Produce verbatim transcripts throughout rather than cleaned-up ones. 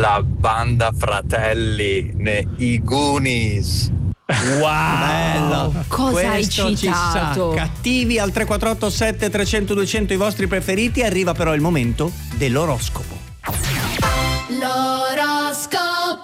la banda Fratelli, ne, i Goonies. Wow, bello. Cosa hai Questo citato? Ci sa. Cattivi al tre quattro otto sette trecento duecento i vostri preferiti. Arriva però il momento dell'oroscopo. L'oroscopo.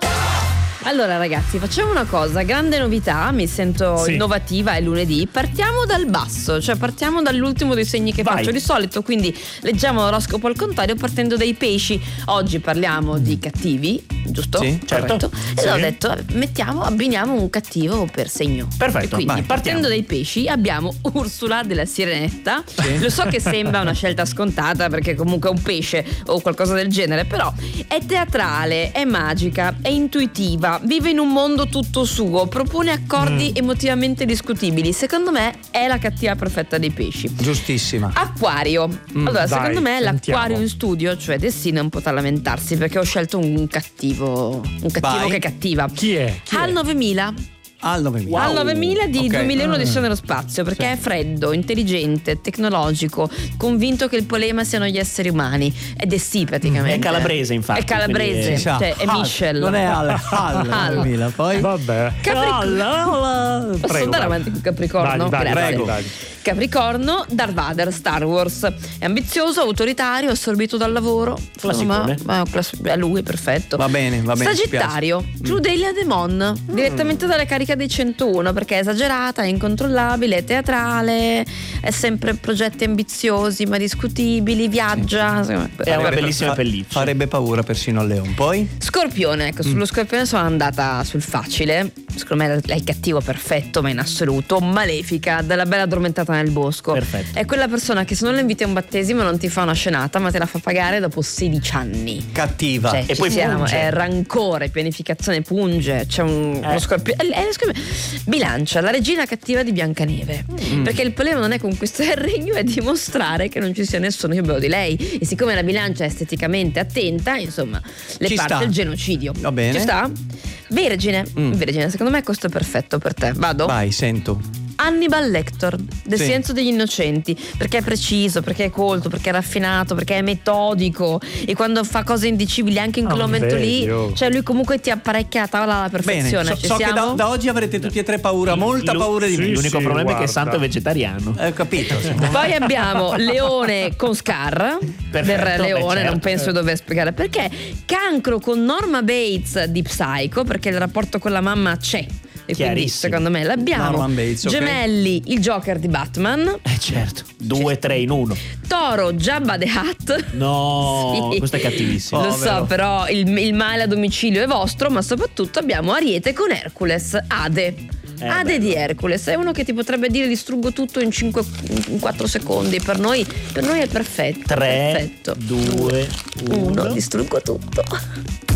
Allora ragazzi, facciamo una cosa, grande novità, mi sento Sì. innovativa, è lunedì. Partiamo dal basso, cioè partiamo dall'ultimo dei segni che Vai. faccio di solito, quindi leggiamo l'oroscopo al contrario partendo dai pesci. Oggi parliamo di cattivi, giusto? Sì, Corretto. certo. E Sì. ho detto, mettiamo, abbiniamo un cattivo per segno. Perfetto, E quindi vai, partendo partiamo. dai pesci abbiamo Ursula della Sirenetta. Sì. Lo so che sembra una scelta scontata perché comunque è un pesce o qualcosa del genere, però è teatrale, è magica, è intuitiva, vive in un mondo tutto suo, propone accordi Mm. emotivamente discutibili. Secondo me è la cattiva perfetta dei pesci. Giustissima. Acquario. Mm, allora, dai, secondo me sentiamo. l'acquario in studio, cioè Dessina, non potrà lamentarsi perché ho scelto un cattivo, un cattivo Vai. che cattiva. Chi è? Chi Al è? novemila. Al novemila. Al novemila di Ok. duemilauno Odissea Ah. nello spazio, perché è freddo, intelligente, tecnologico, convinto che il problema siano gli esseri umani, ed è sì praticamente. È calabrese, infatti, È calabrese, quindi- Si sa. cioè è Al. Michel. Non è Al, Al Al. novemila. Poi Vabbè. Capricorno. Alla- Posso Prego, andare vai. avanti con Capricorno? Vai, vai, Grazie. prego. vai. Capricorno, Darth Vader, Star Wars. È ambizioso, autoritario, assorbito dal lavoro. Classicone. Ma, ma class- è lui, perfetto. Va bene, va bene, ci Sagittario, Trudelia Demon, direttamente dalla carica dei centouno, perché è esagerata, è incontrollabile, è teatrale, è sempre progetti ambiziosi ma discutibili, viaggia. insomma, È una vabbè. bellissima fa- pelliccia. farebbe paura persino al Leon. Poi Scorpione, ecco, sullo Scorpione sono andata sul facile. Secondo me è il cattivo perfetto, ma in assoluto. Malefica, della bella addormentata nel bosco. Perfetto. È quella persona che se non la inviti a un battesimo non ti fa una scenata, ma te la fa pagare dopo sedici anni. cattiva. Cioè, E ci poi siamo, punge. è rancore, pianificazione, punge. C'è un, Eh. uno scorpione. È, è lo scorpione. Bilancia, la regina cattiva di Biancaneve. Mm. Perché il problema non è conquistare il regno, è dimostrare che non ci sia nessuno più bello di lei. E siccome la bilancia è esteticamente attenta, insomma, le Ci parte sta. il genocidio. Va bene. Ci sta? Vergine. Mm. Vergine, secondo me questo è perfetto per te. Vado? Vai, sento. Hannibal Lecter, del Sì. Silenzio degli Innocenti, perché è preciso, perché è colto, perché è raffinato, perché è metodico, e quando fa cose indicibili anche in quel Ah, momento lì, vedi, oh. cioè lui comunque ti apparecchia la tavola alla Bene, perfezione. so, Ci so che siamo? da, da oggi avrete tutti e tre paura, molta Lu- paura di sì, me. L'unico sì, problema è che guarda. Santo è vegetariano. Ho capito. Poi abbiamo Leone con Scar del Perfetto, Re beh, Leone, certo. non penso di dover spiegare perché. Cancro con Norma Bates di Psycho, perché il rapporto con la mamma c'è. E quindi Chiarissimo. secondo me l'abbiamo. Norman Bates, ok. Gemelli, il Joker di Batman. Eh certo, due, tre in uno. Toro, Jabba the Hutt. No, Sì. questo è cattivissimo. Lo Povero. so, però il, il male a domicilio è vostro, ma soprattutto abbiamo Ariete con Hercules, Ade. Eh, Ade bello. di Hercules è uno che ti potrebbe dire distruggo tutto in cinque, in quattro secondi. Per noi, per noi è perfetto. Tre, perfetto. due, uno, uno. distruggo tutto.